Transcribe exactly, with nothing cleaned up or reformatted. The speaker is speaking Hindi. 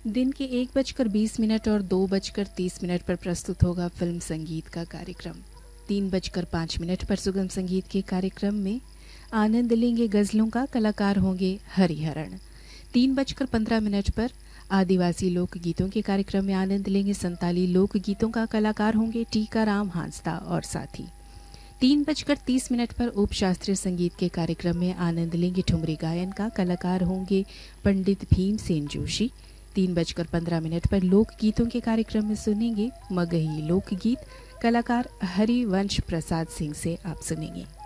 दिन के एक बजकर बीस मिनट और दो बजकर तीस मिनट पर प्रस्तुत होगा फिल्म संगीत का कार्यक्रम। तीन बजकर पाँच मिनट पर सुगम संगीत के कार्यक्रम में आनंद लेंगे गजलों का, कलाकार होंगे हरिहरन। तीन बजकर पंद्रह मिनट पर आदिवासी लोकगीतों के कार्यक्रम में आनंद लेंगे संताली लोकगीतों का, कलाकार होंगे टीकाराम हांसदा और साथी। तीन बजकर तीस मिनट पर उप शास्त्रीय संगीत के कार्यक्रम में आनंद लेंगे ठुमरी गायन का, कलाकार होंगे पंडित भीमसेन जोशी। तीन बजकर पंद्रह मिनट पर लोकगीतों के कार्यक्रम में सुनेंगे मगही लोकगीत, कलाकार हरिवंश प्रसाद सिंह से आप सुनेंगे।